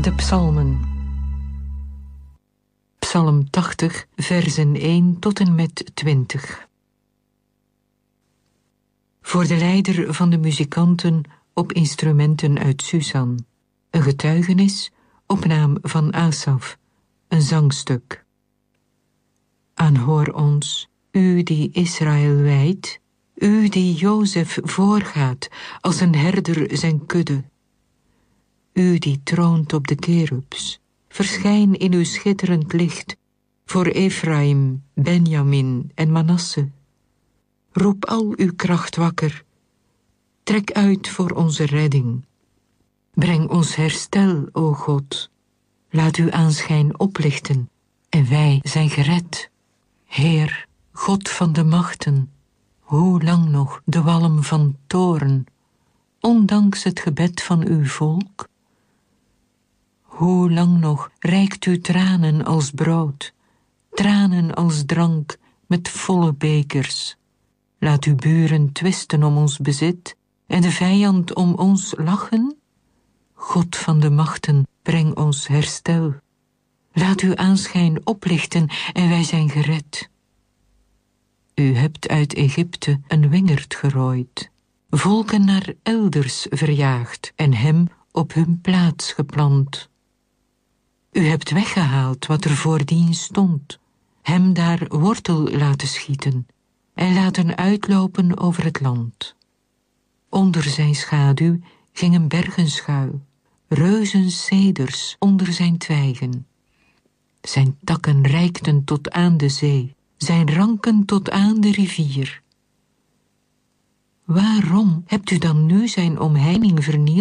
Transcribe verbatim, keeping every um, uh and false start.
De psalmen. Psalm tachtig, versen één tot en met twintig. Voor de leider van de muzikanten op instrumenten uit Susan. Een getuigenis op naam van Asaf. Een zangstuk. Aanhoor ons, u die Israël wijdt, u die Jozef voorgaat als een herder zijn kudde. U die troont op de kerubs, verschijn in uw schitterend licht voor Efraïm, Benjamin en Manasse. Roep al uw kracht wakker, trek uit voor onze redding. Breng ons herstel, o God, laat uw aanschijn oplichten en wij zijn gered. Heer, God van de machten, hoe lang nog de walm van toorn, ondanks het gebed van uw volk? Hoe lang nog reikt u tranen als brood, tranen als drank met volle bekers? Laat uw buren twisten om ons bezit en de vijand om ons lachen? God van de machten, breng ons herstel. Laat uw aanschijn oplichten en wij zijn gered. U hebt uit Egypte een wingerd gerooid, volken naar elders verjaagd en hem op hun plaats geplant. U hebt weggehaald wat er voordien stond, hem daar wortel laten schieten en laten uitlopen over het land. Onder zijn schaduw gingen bergen schuil, reuzen ceders onder zijn twijgen. Zijn takken reikten tot aan de zee, zijn ranken tot aan de rivier. Waarom hebt u dan nu zijn omheining vernield?